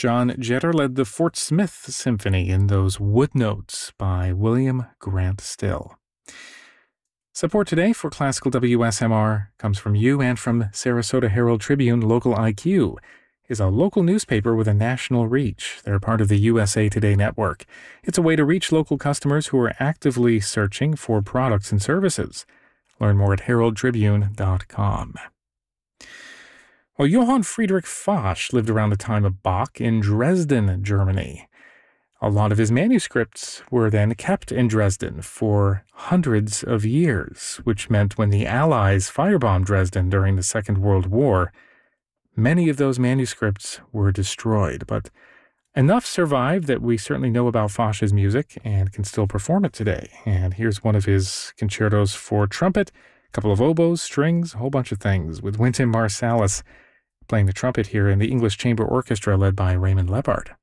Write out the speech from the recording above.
John Jetter led the Fort Smith Symphony in those Wood Notes by William Grant Still. Support today for Classical WSMR comes from you and from Sarasota Herald Tribune. Local IQ is a local newspaper with a national reach. They're part of the USA Today network. It's a way to reach local customers who are actively searching for products and services. Learn more at heraldtribune.com. Well, Johann Friedrich Foch lived around the time of Bach in Dresden, Germany. A lot of his manuscripts were then kept in Dresden for hundreds of years, which meant when the Allies firebombed Dresden during the Second World War, many of those manuscripts were destroyed. But enough survived that we certainly know about Foch's music and can still perform it today. And here's one of his concertos for trumpet, a couple of oboes, strings, a whole bunch of things, with Wynton Marsalis playing the trumpet here in the English Chamber Orchestra led by Raymond Leppard.